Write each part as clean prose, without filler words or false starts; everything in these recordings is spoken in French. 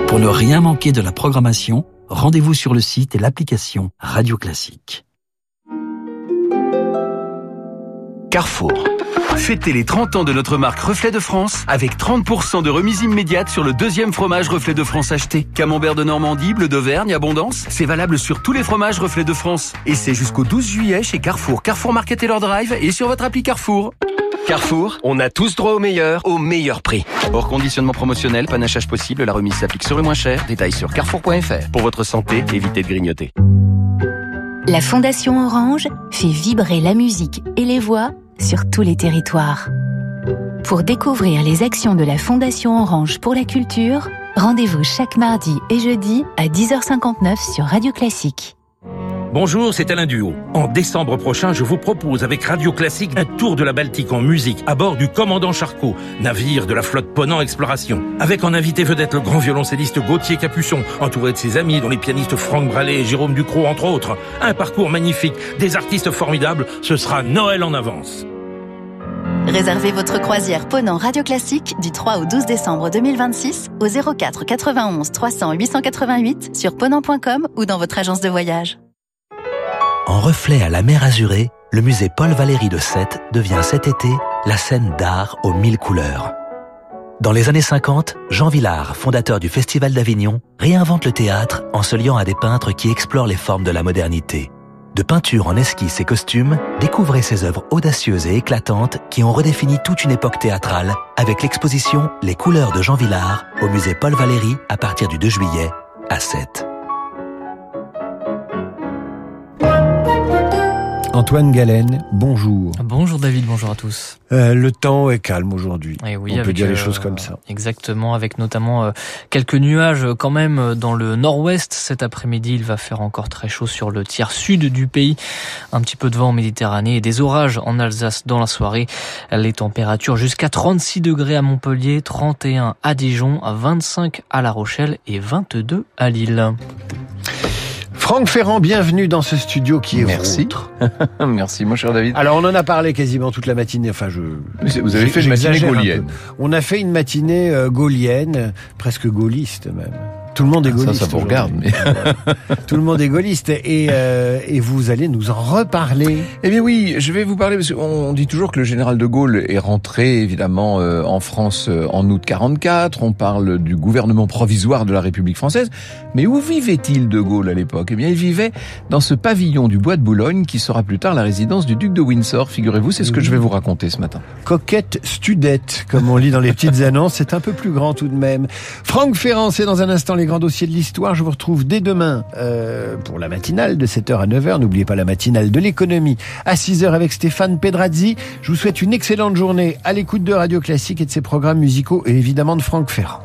Pour ne rien manquer de la programmation, rendez-vous sur le site et l'application Radio Classique. Carrefour. Fêtez les 30 ans de notre marque Reflet de France avec 30% de remise immédiate sur le deuxième fromage Reflet de France acheté. Camembert de Normandie, bleu d'Auvergne, Abondance, c'est valable sur tous les fromages Reflet de France. Et c'est jusqu'au 12 juillet chez Carrefour, Carrefour Market et leur drive et sur votre appli Carrefour. Carrefour, on a tous droit au meilleur prix. Hors conditionnement promotionnel, panachage possible, la remise s'applique sur le moins cher. Détails sur carrefour.fr. Pour votre santé, évitez de grignoter. La Fondation Orange fait vibrer la musique et les voix sur tous les territoires. Pour découvrir les actions de la Fondation Orange pour la culture, rendez-vous chaque mardi et jeudi à 10h59 sur Radio Classique. Bonjour, c'est Alain Duhaut. En décembre prochain, je vous propose avec Radio Classique un tour de la Baltique en musique à bord du Commandant Charcot, navire de la flotte Ponant Exploration. Avec en invité vedette le grand violoncelliste Gauthier Capuçon, entouré de ses amis dont les pianistes Franck Brallet et Jérôme Ducrot entre autres. Un parcours magnifique, des artistes formidables, ce sera Noël en avance. Réservez votre croisière Ponant Radio Classique du 3 au 12 décembre 2026 au 04 91 300 888 sur ponant.com ou dans votre agence de voyage. En reflet à la mer Azurée, le musée Paul Valéry de Sète devient cet été la scène d'art aux 1000 couleurs. Dans les années 50, Jean Villard, fondateur du Festival d'Avignon, réinvente le théâtre en se liant à des peintres qui explorent les formes de la modernité. De peinture en esquisses et costumes, découvrez ces œuvres audacieuses et éclatantes qui ont redéfini toute une époque théâtrale avec l'exposition Les couleurs de Jean Villard au musée Paul Valéry à partir du 2 juillet à Sète. Antoine Galen, bonjour. Bonjour David, bonjour à tous. Le temps est calme aujourd'hui. Et oui, on peut dire les choses comme ça. Exactement, avec notamment quelques nuages quand même dans le nord-ouest. Cet après-midi, il va faire encore très chaud sur le tiers sud du pays. Un petit peu de vent en Méditerranée et des orages en Alsace dans la soirée. Les températures jusqu'à 36 degrés à Montpellier, 31 à Dijon, 25 à La Rochelle et 22 à Lille. Franck Ferrand, bienvenue dans ce studio qui est Merci. Merci, mon cher David. Alors, on en a parlé quasiment toute la matinée. Enfin, vous avez fait une matinée gaulienne. On a fait une matinée gaulienne, presque gaulliste même. Tout le monde est gaulliste. Ça vous regarde. Mais... Tout le monde est gaulliste. Et vous allez nous en reparler. Eh bien oui, je vais vous parler, parce qu'on dit toujours que le général de Gaulle est rentré, évidemment, en France en août 44. On parle du gouvernement provisoire de la République française. Mais où vivait-il de Gaulle à l'époque? Eh bien, il vivait dans ce pavillon du Bois de Boulogne, qui sera plus tard la résidence du duc de Windsor. Figurez-vous, c'est ce que je vais vous raconter ce matin. Coquette Studette, comme on lit dans les petites annonces. C'est un peu plus grand tout de même. Franck Ferrand, c'est dans un instant les grands dossiers de l'histoire. Je vous retrouve dès demain pour la matinale de 7h à 9h. N'oubliez pas la matinale de l'économie à 6h avec Stéphane Pedrazzi. Je vous souhaite une excellente journée à l'écoute de Radio Classique et de ses programmes musicaux et évidemment de Franck Ferrand.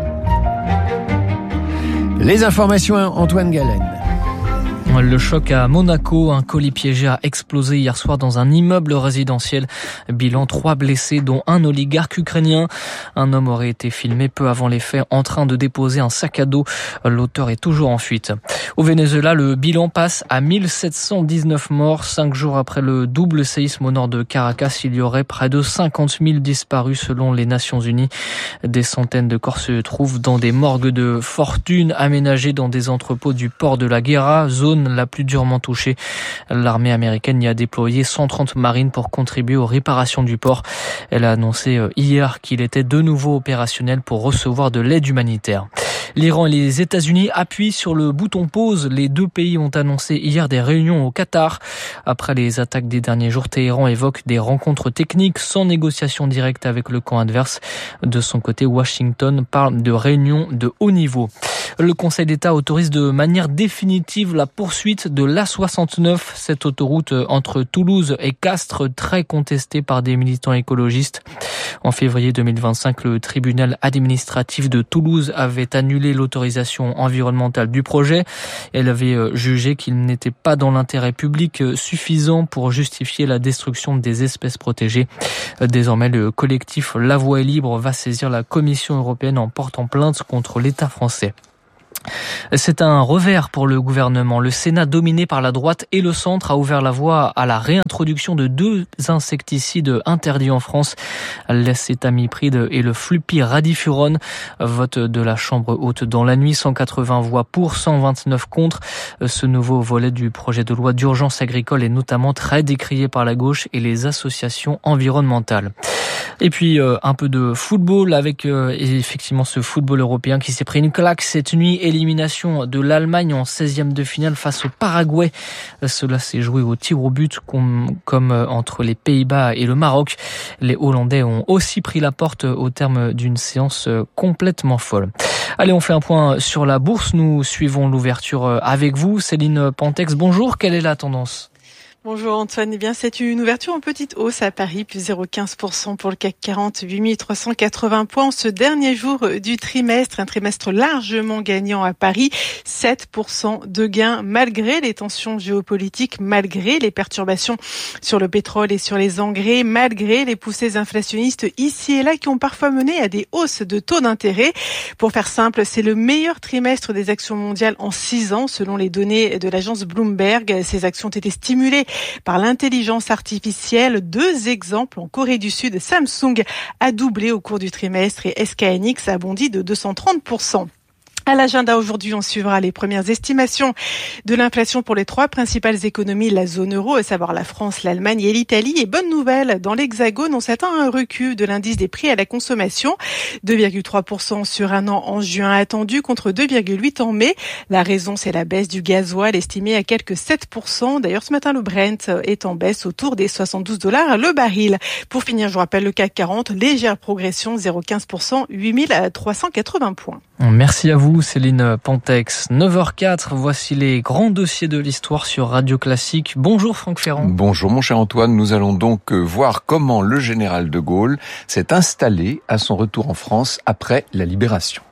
Les informations, Antoine Galen. Le choc à Monaco, un colis piégé a explosé hier soir dans un immeuble résidentiel. Bilan 3 blessés, dont un oligarque ukrainien. Un homme aurait été filmé peu avant les faits en train de déposer un sac à dos. L'auteur est toujours en fuite. Au Venezuela, le bilan passe à 1719 morts. 5 jours après le double séisme au nord de Caracas, il y aurait près de 50 000 disparus selon les Nations Unies. Des centaines de corps se trouvent dans des morgues de fortune aménagées dans des entrepôts du port de la Guerra, zone la plus durement touchée. L'armée américaine y a déployé 130 marines pour contribuer aux réparations du port. Elle a annoncé hier qu'il était de nouveau opérationnel pour recevoir de l'aide humanitaire. L'Iran et les États-Unis appuient sur le bouton pause. Les deux pays ont annoncé hier des réunions au Qatar. Après les attaques des derniers jours, Téhéran évoque des rencontres techniques sans négociation directe avec le camp adverse. De son côté, Washington parle de réunions de haut niveau. Le Conseil d'État autorise de manière définitive la poursuite de l'A69, cette autoroute entre Toulouse et Castres, très contestée par des militants écologistes. En février 2025, le tribunal administratif de Toulouse avait annulé l'autorisation environnementale du projet. Elle avait jugé qu'il n'était pas dans l'intérêt public suffisant pour justifier la destruction des espèces protégées. Désormais, le collectif La Voix est libre va saisir la Commission européenne en portant plainte contre l'État français. C'est un revers pour le gouvernement. Le Sénat, dominé par la droite et le centre, a ouvert la voie à la réintroduction de 2 insecticides interdits en France, l'acétamipride et le flupyradifurone. Vote de la Chambre haute dans la nuit, 180 voix pour, 129 contre. Ce nouveau volet du projet de loi d'urgence agricole est notamment très décrié par la gauche et les associations environnementales. Et puis un peu de football avec effectivement ce football européen qui s'est pris une claque cette nuit. Élimination de l'Allemagne en 16e de finale face au Paraguay. Cela s'est joué au tir au but comme entre les Pays-Bas et le Maroc. Les Hollandais ont aussi pris la porte au terme d'une séance complètement folle. Allez, on fait un point sur la bourse. Nous suivons l'ouverture avec vous. Céline Pantex, bonjour. Quelle est la tendance ? Bonjour Antoine, eh bien c'est une ouverture en petite hausse à Paris, plus 0,15% pour le CAC 40, 8380 points en ce dernier jour du trimestre, un trimestre largement gagnant à Paris, 7% de gains malgré les tensions géopolitiques, malgré les perturbations sur le pétrole et sur les engrais, malgré les poussées inflationnistes ici et là qui ont parfois mené à des hausses de taux d'intérêt. Pour faire simple, c'est le meilleur trimestre des actions mondiales en 6 ans selon les données de l'agence Bloomberg. Ces actions ont été stimulées par l'intelligence artificielle. 2 exemples en Corée du Sud. Samsung a doublé au cours du trimestre et SK hynix a bondi de 230%. À l'agenda aujourd'hui, on suivra les premières estimations de l'inflation pour les 3 principales économies de la zone euro, à savoir la France, l'Allemagne et l'Italie. Et bonne nouvelle, dans l'Hexagone, on s'attend à un recul de l'indice des prix à la consommation, 2,3% sur un an en juin attendu contre 2,8% en mai. La raison, c'est la baisse du gasoil estimée à quelques 7%. D'ailleurs, ce matin, le Brent est en baisse autour des $72 le baril. Pour finir, je vous rappelle le CAC 40, légère progression, 0,15%, 8380 points. Merci à vous Céline Pantex. 9h04, voici les grands dossiers de l'histoire sur Radio Classique. Bonjour Franck Ferrand. Bonjour mon cher Antoine, nous allons donc voir comment le général de Gaulle s'est installé à son retour en France après la Libération.